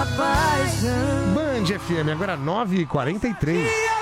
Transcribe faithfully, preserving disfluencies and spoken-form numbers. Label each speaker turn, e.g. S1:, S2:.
S1: paixão.
S2: Band F M, agora nove e quarenta e três.